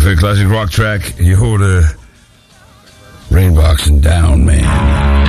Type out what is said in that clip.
Prachtige classic rock track. Je hoorde Rainbox and Down, man.